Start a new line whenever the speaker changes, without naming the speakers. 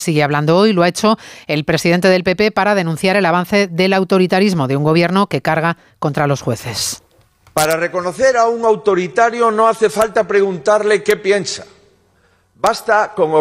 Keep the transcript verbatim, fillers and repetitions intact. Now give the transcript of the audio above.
Sigue hablando hoy, lo ha hecho el presidente del P P para denunciar el avance del autoritarismo de un gobierno que carga contra los jueces.
Para reconocer a un autoritario no hace falta preguntarle qué piensa. Basta con